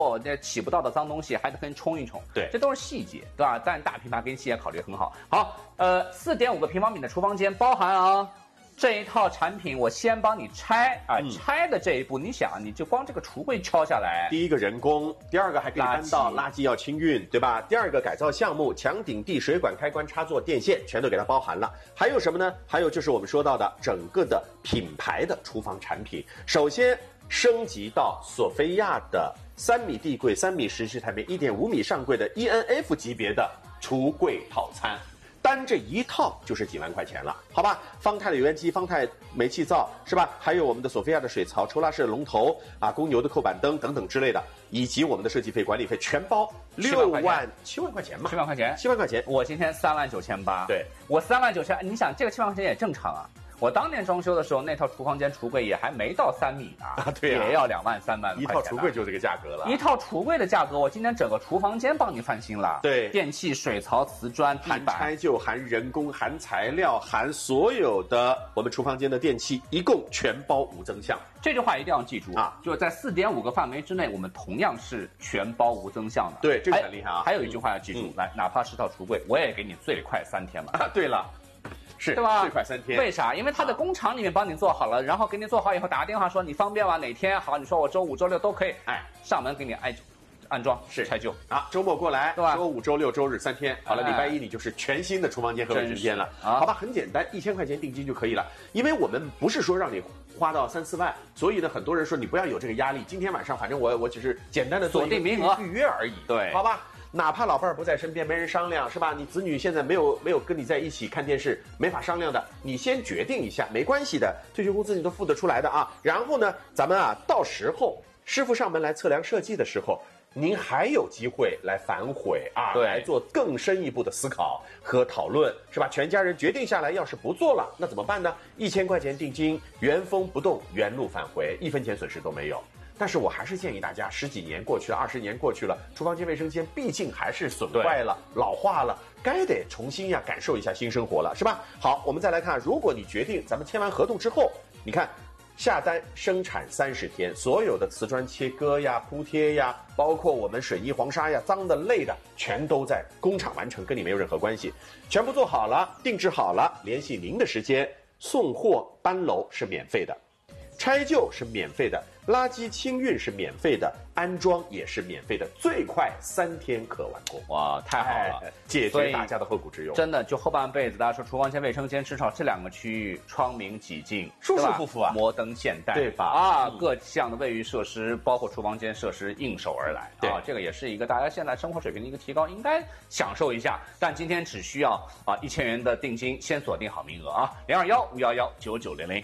这起不到的脏东西还得跟冲一冲， 对， 这都是细节，对吧？但大品牌给你细节考虑很好。好，4.5个平方米的厨房间，包含啊这一套产品，我先帮你拆啊，拆的这一步，你想，你就光这个橱柜敲下来， 第一个人工，第二个还可以搬到垃圾要清运，对吧？第二个改造项目，墙顶地水管开关插座电线全都给它包含了。还有什么呢？还有就是我们说到的整个的品牌的厨房产品，首先升级到索菲亚的3米地柜、3米石质台面、1.5米上柜的 ENF 级别的橱柜套餐。单这一套就是几万块钱了，好吧？方太的油烟机、方太煤气灶是吧？还有我们的索菲亚的水槽、抽拉式的龙头啊、公牛的扣板灯等等之类的，以及我们的设计费、管理费全包7万块钱嘛 ，7万块钱 ，7万块钱。 我今天39800， 对，我 39000，你想这个7万块钱也正常啊。我当年装修的时候，那套厨房间橱柜也还没到3米啊， 对啊， 也要2万3万一套橱柜就这个价格了。 一套橱柜的价格，我今天整个厨房间帮你翻新了。 对， 电器、水槽、瓷砖、地板， 含拆旧、含人工、含材料、含所有的我们厨房间的电器，一共全包无增项。 这句话一定要记住啊！就是在4.5个范围之内，我们同样是全包无增项的。 对，这个很厉害啊！ 还有一句话要记住，来，哪怕是套橱柜，我也给你最快3天嘛。 对了。是， 对吧？ 最快3天。 为啥？因为他在工厂里面帮你做好了，然后给你做好以后打电话说你方便吗？哪天好？你说我周5、周6都可以，上门给你安装是拆旧啊，周末过来， 对吧？ 周5、周6、周日3天，好了，礼拜一你就是全新的厨房间和卫生间了，好吧？很简单，1000块钱定金就可以了。因为我们不是说让你花到3、4万，所以呢，很多人说你不要有这个压力。今天晚上反正我只是简单的锁定名额预约而已， 对， 好吧？哪怕老伴儿不在身边，没人商量，是吧？你子女现在没有跟你在一起看电视，没法商量的，你先决定一下，没关系的，退休工资你都付得出来的啊。然后呢，咱们啊，到时候师傅上门来测量设计的时候，您还有机会来反悔啊， 对， 来做更深一步的思考和讨论，是吧？全家人决定下来，要是不做了，那怎么办呢？1000块钱定金，原封不动，原路返回，1分钱损失都没有。但是我还是建议大家，10几年过去了，20年过去了，厨房间、卫生间毕竟还是损坏了、老化了，该得重新呀感受一下新生活了，是吧？好，我们再来看，如果你决定咱们签完合同之后，你看下单生产30天，所有的瓷砖切割呀、铺贴呀，包括我们水泥黄沙呀、脏的累的，全都在工厂完成，跟你没有任何关系，全部做好了、定制好了，联系您的时间，送货搬楼是免费的，拆旧是免费的。垃圾清运是免费的，安装也是免费的，最快3天可完工。 哇，太好了， 解决大家的后顾之忧。 真的，就后半辈子，大家说厨房间、卫生间，至少这2个区域窗明几净， 舒舒服服啊， 摩登现代， 对吧？ 啊，各项的卫浴设施，包括厨房间设施应手而来啊，这个也是一个大家现在生活水平的一个提高，应该享受一下。但今天只需要1000元的定金，先锁定好名额啊，0215119900。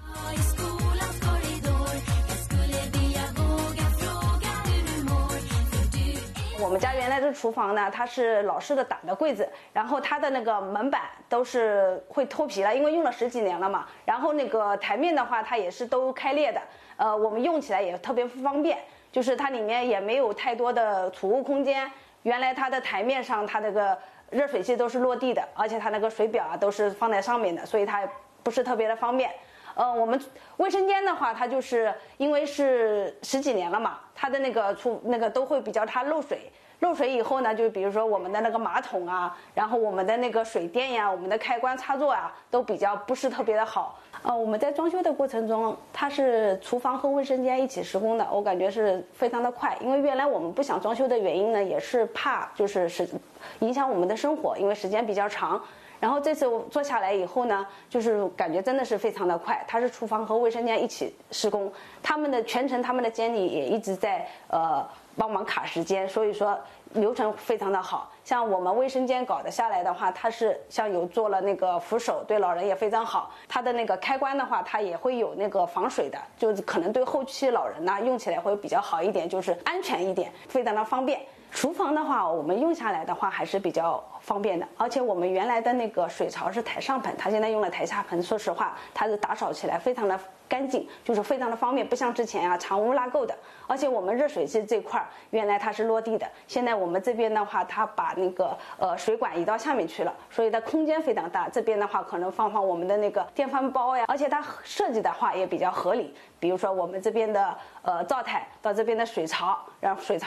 我们家原来的厨房呢，它是老式的打的柜子，然后它的那个门板都是会脱皮了，因为用了10几年了嘛。然后那个台面的话，它也是都开裂的，我们用起来也特别不方便，就是它里面也没有太多的储物空间。原来它的台面上，它那个热水器都是落地的，而且它那个水表啊都是放在上面的，所以它不是特别的方便。我们卫生间的话，它就是因为是10几年了嘛，它的那个都会比较它漏水。漏水以后呢，就比如说我们的那个马桶啊，然后我们的那个水电呀，我们的开关插座啊，都比较不是特别的好。我们在装修的过程中，它是厨房和卫生间一起施工的，我感觉是非常的快。因为原来我们不想装修的原因呢，也是怕就是影响我们的生活，因为时间比较长。然后这次我做下来以后呢，就是感觉真的是非常的快。它是厨房和卫生间一起施工，他们的监理也一直在帮忙卡时间，所以说流程非常的好。像我们卫生间搞得下来的话，它是像有做了那个扶手，对老人也非常好。它的那个开关的话，它也会有那个防水的，就是可能对后期老人呢用起来会比较好一点，就是安全一点，非常的方便。厨房的话，我们用下来的话还是比较方便的，而且我们原来的那个水槽是台上盆，它现在用了台下盆，说实话，它是打扫起来非常的干净，就是非常的方便，不像之前啊藏污纳垢的。而且我们热水器这块原来它是落地的，现在我们这边的话，它把那个水管移到下面去了，所以它空间非常大。这边的话可能放我们的那个电饭煲呀，而且它设计的话也比较合理，比如说我们这边的灶台到这边的水槽，然后水槽